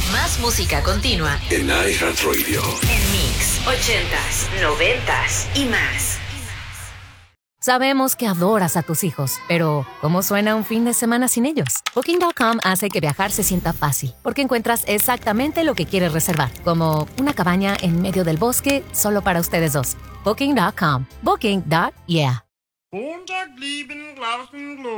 Más música continua en iHeartRadio. en Mix 80s, 90s y más. Sabemos que adoras a tus hijos, pero ¿cómo suena un fin de semana sin ellos? Booking.com hace que viajar se sienta fácil, porque encuentras exactamente lo que quieres reservar, como una cabaña en medio del bosque solo para ustedes dos. Booking.com. Booking.yeah.